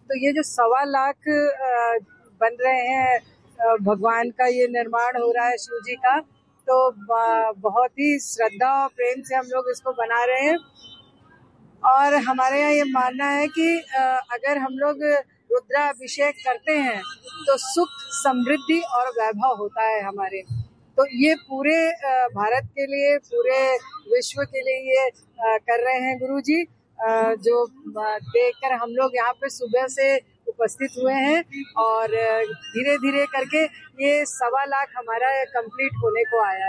तो ये जो 1.25 लाख बन रहे हैं, भगवान का ये निर्माण हो रहा है शिव जी का, तो बहुत ही श्रद्धा और प्रेम से हम लोग इसको बना रहे हैं। और हमारे यहाँ ये मानना है कि अगर हम लोग रुद्राभिषेक करते हैं तो सुख, समृद्धि और वैभव होता है हमारे। तो ये पूरे भारत के लिए, पूरे विश्व के लिए ये कर रहे हैं गुरुजी, जो देखकर हम लोग यहाँ पे सुबह से उपस्थित हुए हैं और धीरे धीरे करके ये 1.25 लाख हमारा कंप्लीट होने को आया है।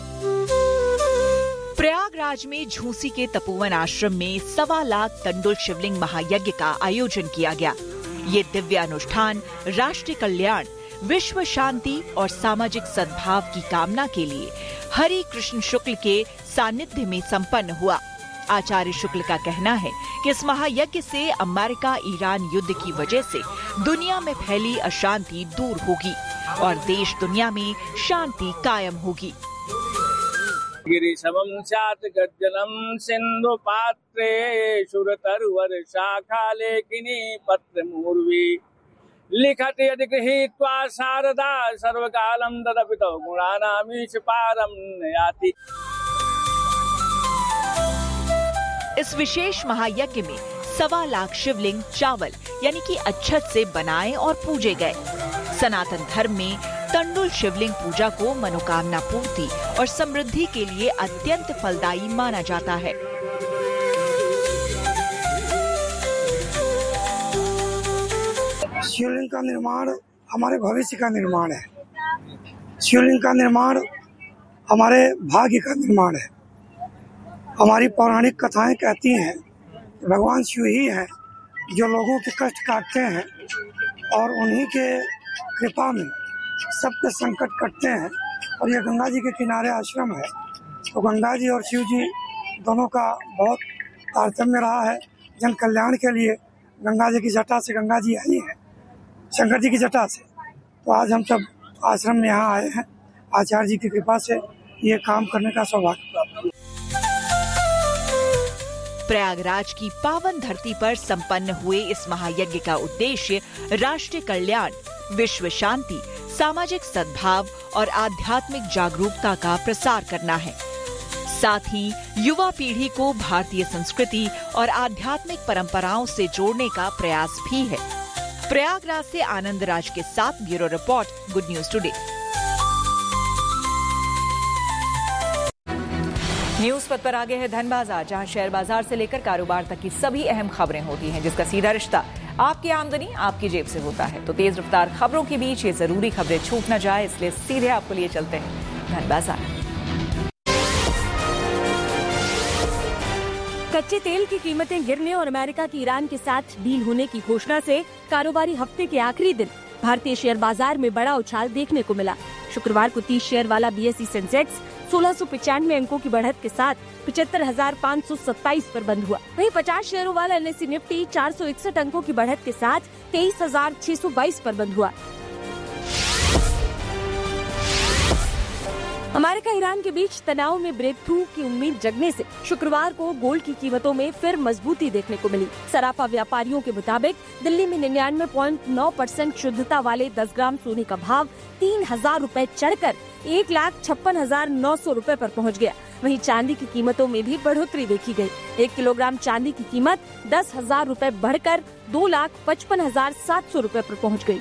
प्रयागराज में झूसी के तपोवन आश्रम में 1.25 लाख तंडुल शिवलिंग महायज्ञ का आयोजन किया गया। ये दिव्य अनुष्ठान राष्ट्र कल्याण, विश्व शांति और सामाजिक सद्भाव की कामना के लिए हरि कृष्ण शुक्ल के सानिध्य में संपन्न हुआ। आचार्य शुक्ल का कहना है कि इस महायज्ञ से अमेरिका ईरान युद्ध की वजह से दुनिया में फैली अशांति दूर होगी और देश दुनिया में शांति कायम होगी। गिरिशमं स्यात् गर्जनं सिन्धु पात्रे शुरतरुवर शाखा लेखिनी पत्र मूर्वी लिखत यदि गृहीत्वा शारदा सर्वकालं तदपि तव गुणानामीश पारं नयाति। इस विशेष महायज्ञ में 1.25 लाख शिवलिंग चावल यानी कि अच्छत से बनाए और पूजे गए। सनातन धर्म में तंडुल शिवलिंग पूजा को मनोकामना पूर्ति और समृद्धि के लिए अत्यंत फलदायी माना जाता है। शिवलिंग का निर्माण हमारे भविष्य का निर्माण है। शिवलिंग का निर्माण हमारे भाग्य का निर्माण है। हमारी पौराणिक कथाएं कहती हैं कि भगवान शिव ही हैं जो लोगों के कष्ट काटते हैं और उन्हीं के कृपा में सबके संकट कटते हैं। और ये गंगा जी के किनारे आश्रम है, तो गंगा जी और शिव जी दोनों का बहुत तारतम्य रहा है। जन कल्याण के लिए गंगा जी की जटा से गंगा जी आई हैं, शंकर जी की जटा से। तो आज हम सब आश्रम में यहाँ आए हैं, आचार्य जी की कृपा से ये काम करने का सौभाग्य प्राप्त हुआ। प्रयागराज की पावन धरती पर संपन्न हुए इस महायज्ञ का उद्देश्य राष्ट्रीय कल्याण, विश्व शांति, सामाजिक सद्भाव और आध्यात्मिक जागरूकता का प्रसार करना है। साथ ही युवा पीढ़ी को भारतीय संस्कृति और आध्यात्मिक परंपराओं से जोड़ने का प्रयास भी है। प्रयागराज से आनंद राज के साथ bureau report, good news today. News पथ पर आगे है धन बाजार, जहां शेयर बाजार से लेकर कारोबार तक की सभी अहम खबरें होती हैं, जिसका सीधा रिश्ता आपकी आमदनी आपकी जेब से होता है। तो तेज रफ्तार खबरों के बीच ये जरूरी खबरें छूट न जाए, इसलिए सीधे आपको लिए चलते हैं धन बाजार। कच्चे तेल की कीमतें गिरने और अमेरिका की ईरान के साथ डील होने की घोषणा से कारोबारी हफ्ते के आखिरी दिन भारतीय शेयर बाजार में बड़ा उछाल देखने को मिला। शुक्रवार को 30 शेयर वाला BSE सेंसेक्स 1695 अंकों की बढ़त के साथ 75,527 पर बंद हुआ। वहीं 50 शेयरों वाला NSE निफ्टी 461 अंकों की बढ़त के साथ 23,622 पर बंद हुआ। अमेरिका ईरान के बीच तनाव में ब्रेक थ्रू की उम्मीद जगने से शुक्रवार को गोल्ड की कीमतों में फिर मजबूती देखने को मिली। सराफा व्यापारियों के मुताबिक दिल्ली में 99.9% शुद्धता वाले 10 ग्राम सोने का भाव 3,000 रूपए चढ़कर 1,56,900 रूपए पर पहुंच गया। वहीं चांदी की कीमतों में भी बढ़ोतरी देखी गई। 1 किलोग्राम चांदी की कीमत 10,000 रूपए बढ़कर 2,55,700 रूपए पर पहुंच गई।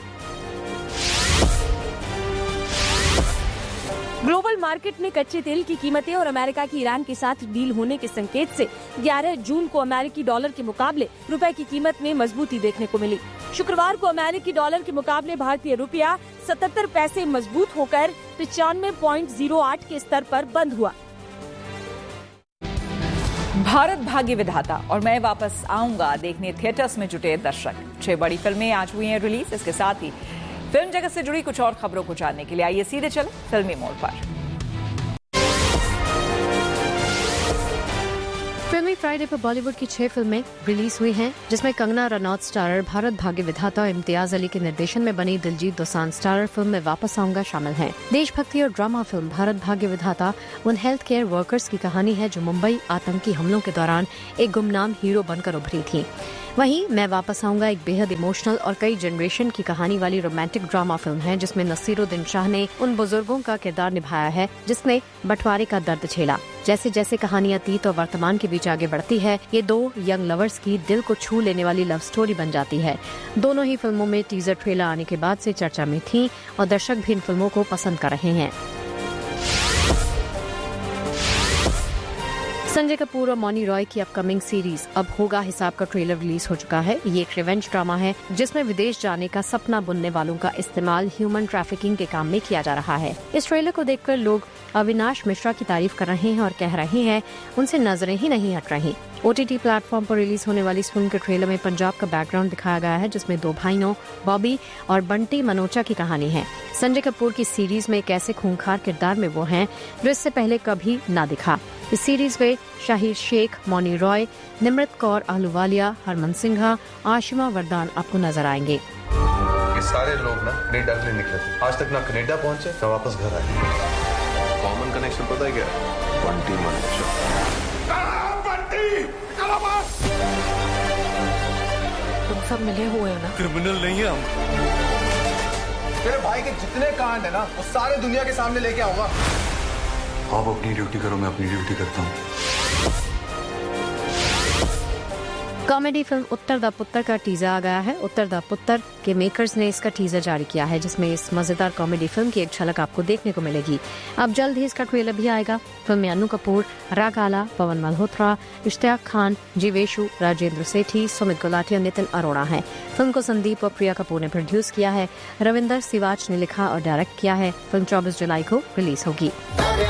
ग्लोबल मार्केट में कच्चे तेल की कीमतें और अमेरिका की ईरान के साथ डील होने के संकेत से 11 जून को अमेरिकी डॉलर के मुकाबले रुपए की कीमत में मजबूती देखने को मिली। शुक्रवार को अमेरिकी डॉलर के मुकाबले भारतीय रुपया 77 पैसे मजबूत होकर 95.08 के स्तर पर बंद हुआ। भारत भाग्य विधाता और मैं वापस आऊंगा देखने थिएटर्स में जुटे दर्शक। 6 बड़ी फिल्में आज हुई हैं रिलीज। इसके साथ ही फिल्म जगत से जुड़ी कुछ और खबरों को जानने के लिए आइए सीधे चलें फिल्मी मोड़ पर। फिल्म फिल्मी फ्राइडे पर बॉलीवुड की 6 फिल्में रिलीज हुई हैं, जिसमें कंगना रनौत स्टारर भारत भाग्य विधाता और इम्तियाज अली के निर्देशन में बनी दिलजीत दोसांझ स्टारर फिल्म में वापस आऊंगा शामिल है। देशभक्ति और ड्रामा फिल्म भारत भाग्य विधाता उन हेल्थ केयर वर्कर्स की कहानी है जो मुंबई आतंकी हमलों के दौरान एक गुमनाम हीरो बनकर उभरी थी। वहीं मैं वापस आऊंगा एक बेहद इमोशनल और कई जनरेशन की कहानी वाली रोमांटिक ड्रामा फिल्म है, जिसमें नसीरुद्दीन शाह ने उन बुजुर्गों का किरदार निभाया है जिसने बंटवारे का दर्द झेला। जैसे जैसे कहानी अतीत और वर्तमान के बीच आगे बढ़ती है, ये 2 यंग लवर्स की दिल को छू लेने वाली लव स्टोरी बन जाती है। दोनों ही फिल्मों में टीजर ट्रेलर आने के बाद से चर्चा में थी और दर्शक भी इन फिल्मों को पसंद कर रहे हैं। संजय कपूर और मौनी रॉय की अपकमिंग सीरीज अब होगा हिसाब का ट्रेलर रिलीज हो चुका है। ये एक रिवेंज ड्रामा है जिसमें विदेश जाने का सपना बुनने वालों का इस्तेमाल ह्यूमन ट्रैफिकिंग के काम में किया जा रहा है। इस ट्रेलर को देखकर लोग अविनाश मिश्रा की तारीफ कर रहे हैं और कह रहे हैं उनसे नजरें ही नहीं हट रही। OTT प्लेटफॉर्म पर रिलीज होने वाली इस फिल्म के ट्रेलर में पंजाब का बैकग्राउंड दिखाया गया है, जिसमें 2 भाइयों बॉबी और बंटी मनोचा की कहानी है। संजय कपूर की सीरीज में एक ऐसे खूंखार किरदार में वो हैं जो इससे पहले कभी ना दिखा। इस सीरीज में शाहिर शेख, मौनी रॉय, निमृत कौर आहलूवालिया, हरमन सिंघा, आशिमा वरदान आपको नजर आएंगे। ये सारे लोग ना कनेडा के लिए निकले थे, आज तक ना कनेडा पहुंचे ना वापस घर आए। कॉमन कनेक्शन पता है क्या? बंटी मनोचा। तुम सब मिले हुए हो ना? क्रिमिनल नहीं है हम। तेरे भाई के जितने कांड है ना वो सारे दुनिया के सामने लेके आऊंगा। आप अपनी ड्यूटी करो, मैं अपनी ड्यूटी करता हूँ। कॉमेडी फिल्म उत्तर दा पुत्तर का टीजर आ गया है। उत्तर दा पुत्तर के मेकर्स ने इसका टीजर जारी किया है, जिसमें इस मजेदार कॉमेडी फिल्म की एक झलक आपको देखने को मिलेगी। अब जल्द ही इसका ट्रेलर भी आएगा। फिल्म में अनु कपूर, रागाला, पवन मल्होत्रा, इश्तियाक खान, जीवेशु, राजेंद्र सेठी, सुमित गुलाटी और नितिन अरोड़ा हैं। फिल्म को संदीप और प्रिया कपूर ने प्रोड्यूस किया है। रविंदर सिवाच ने लिखा और डायरेक्ट किया है। फिल्म 24 जुलाई को रिलीज होगी।